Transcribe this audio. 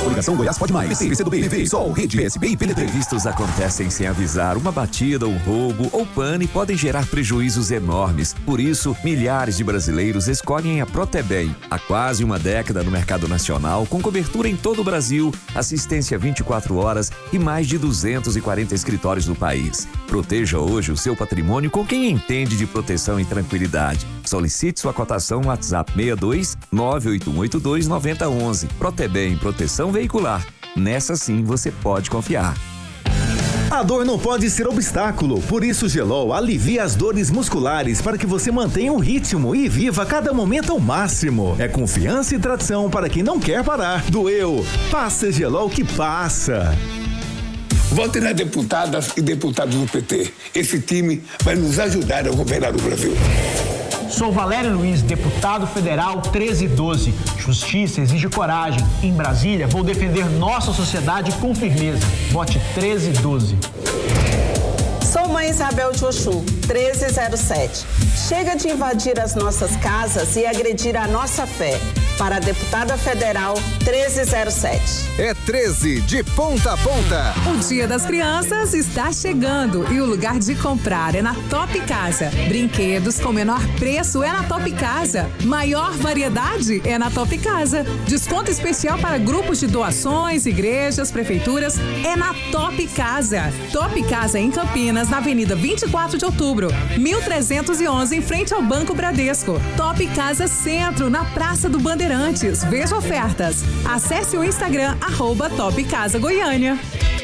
Coligação Goiás Pode Mais. PT, PCdoB, PV, Sol, Rede, PSB e PDT. Imprevistos acontecem sem avisar. Uma batida, um roubo ou pane podem gerar prejuízos enormes. Por isso, milhares de brasileiros escolhem a Protebem. Há quase uma década no mercado nacional, com cobertura em todo o Brasil, assistência 24 horas e mais de 240 escritórios no país. Proteja hoje o seu patrimônio com quem entende de proteção e tranquilidade. Solicite sua cotação no WhatsApp 62 98182 9011. Protebem, proteção veicular. Nessa sim você pode confiar. A dor não pode ser obstáculo, por isso o Gelol alivia as dores musculares para que você mantenha o ritmo e viva cada momento ao máximo. É confiança e tradição para quem não quer parar. Doeu, passa Gelol que passa. Vote nas deputadas e deputados do PT. Esse time vai nos ajudar a governar o Brasil. Sou Valério Luiz, deputado federal 1312. Justiça exige coragem. Em Brasília, vou defender nossa sociedade com firmeza. Vote 1312. Sou mãe Isabel de Oxum, 1307. Chega de invadir as nossas casas e agredir a nossa fé. Para a deputada federal 1307. É 13 de ponta a ponta. O Dia das Crianças está chegando e o lugar de comprar é na Top Casa. Brinquedos com menor preço é na Top Casa. Maior variedade é na Top Casa. Desconto especial para grupos de doações, igrejas, prefeituras é na Top Casa. Top Casa em Campinas, na Avenida 24 de Outubro, 1311, em frente ao Banco Bradesco. Top Casa Centro, na Praça do Bandeirantes. Veja ofertas. Acesse o Instagram @Top Casa Goiânia.